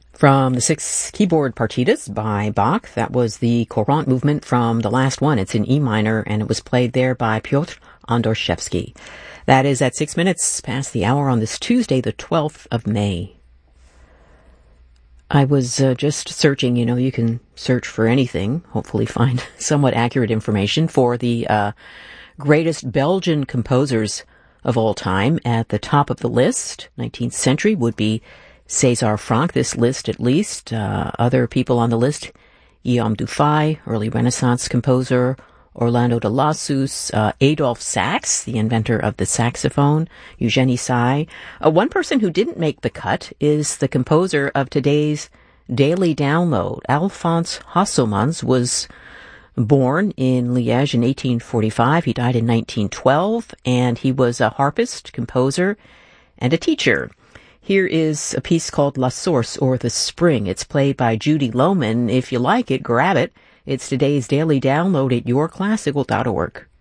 From the Six Keyboard Partitas by Bach, that was the Courant movement from the last one. It's in E minor, and it was played there by Piotr Andorszewski. That is at 6 minutes past the hour on this Tuesday, the 12th of May. I was just searching, you can search for anything, hopefully find somewhat accurate information for the greatest Belgian composers of all time. At the top of the list, 19th century, would be César Franck, this list at least. Other people on the list, Guillaume Dufay, early Renaissance composer, Orlando de Lassus, Adolphe Sax, the inventor of the saxophone, Eugenie Saiz. One person who didn't make the cut is the composer of today's Daily Download. Alphonse Haussomans was born in Liège in 1845. He died in 1912, and he was a harpist, composer, and a teacher. Here is a piece called La Source, or The Spring. It's played by Judy Lohman. If you like it, grab it. It's today's Daily Download at yourclassical.org.